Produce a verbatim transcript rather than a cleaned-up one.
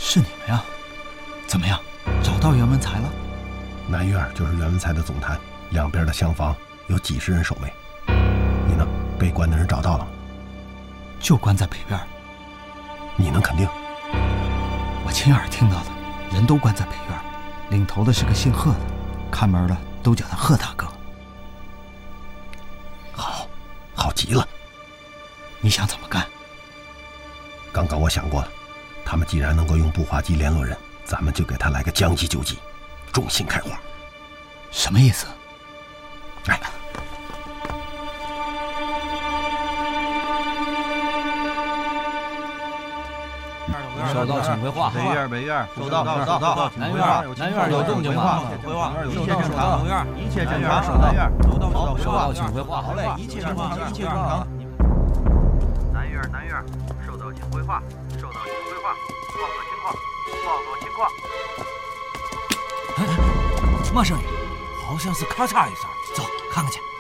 是你们呀？怎么样，找到袁文才了？ 南院就是袁文才的总坛，两边的厢房有几十人守卫。你呢？被关的人找到了吗？ 就关在北院。 你能肯定？ 我亲耳听到的，人都关在北院，领头的是个姓贺的，看门的都叫他贺大哥。 好，好极了。 你想怎么干？ 刚刚我想过了，他们既然能够用步话机联络人，咱们就给他来个将计就计，众星开花。 什么意思？ 哎， 收到，请回话。 北院，北院，收到，收到。 南院，南院有动静吗？ 回话，一切正常。 南院，一切正常。南院，收到，收到， 收到，请回话。 好嘞，一切正常，一切正常。 南院，南院，收到，请回话。收到，请回话。报告情况，报告情况。 哎，什么声音？好像是咔嚓一声。走，看看去。